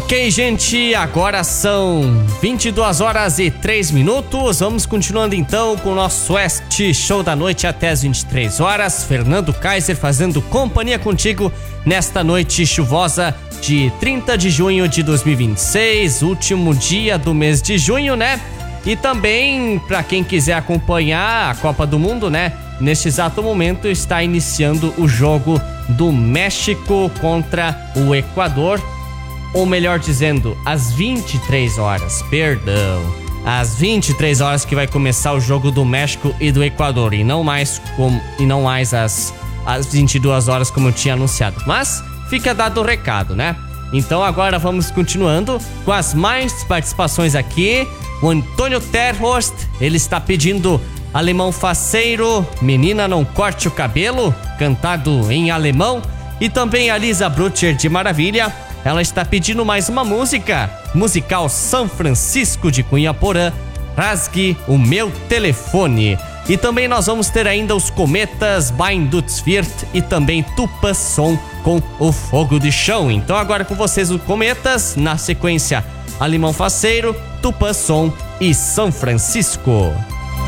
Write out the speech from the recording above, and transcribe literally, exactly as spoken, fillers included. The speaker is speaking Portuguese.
Ok, gente, agora são vinte e duas horas e três minutos. Vamos continuando então com o nosso Oeste Show da Noite até as vinte e três horas. Fernando Kaiser fazendo companhia contigo nesta noite chuvosa de trinta de junho de dois mil e vinte e seis, último dia do mês de junho, né? E também, para quem quiser acompanhar a Copa do Mundo, né? Neste exato momento está iniciando o jogo do México contra o Equador. Ou melhor dizendo, às vinte e três horas, perdão, às vinte e três horas que vai começar o jogo do México e do Equador, e não mais, como, e não mais às, às vinte e duas horas como eu tinha anunciado. Mas fica dado o recado, né? Então agora vamos continuando com as mais participações aqui. O Antônio Terhorst, ele está pedindo Alemão Faceiro, Menina Não Corte o Cabelo, cantado em alemão. E também a Lisa Brutcher de Maravilha, ela está pedindo mais uma música, musical São Francisco de Cunha Porã, Rasgue o Meu Telefone. E também nós vamos ter ainda os Cometas, Bein Dutzviert e também Tupã Som com O Fogo de Chão. Então agora com vocês os Cometas, na sequência Alemão Faceiro, Tupã Som e São Francisco.